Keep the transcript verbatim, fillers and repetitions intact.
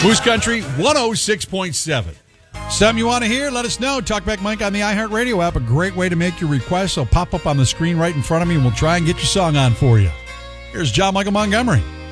Moose Country one oh six point seven. Something you want to hear? Let us know. Talkback Mike on the iHeartRadio app. A great way to make your requests. So pop up on the screen right in front of me, and we'll try and get your song on for you. Here's John Michael Montgomery.